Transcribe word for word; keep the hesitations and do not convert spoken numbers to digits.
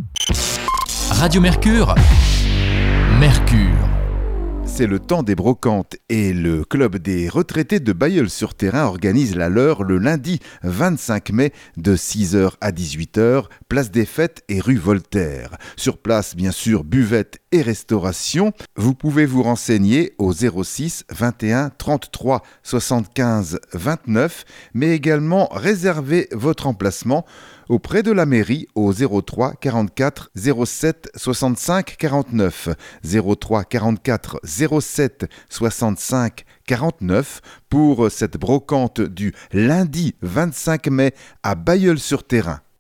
Radio Mercure, Mercure. C'est le temps des brocantes et le club des retraités de Bailleul-sur-Thérain organise la leur le lundi vingt-cinq mai de six heures à dix-huit heures, place des Fêtes et rue Voltaire. Sur place, bien sûr, buvette et restauration. Vous pouvez vous renseigner au zéro six vingt et un trente-trois soixante-quinze vingt-neuf, mais également réserver votre emplacement auprès de la mairie au zéro trois quarante-quatre zéro sept soixante-cinq quarante-neuf, zéro trois quarante-quatre zéro sept soixante-cinq quarante-neuf pour cette brocante du lundi vingt-cinq mai à Bailleul-sur-Thérain.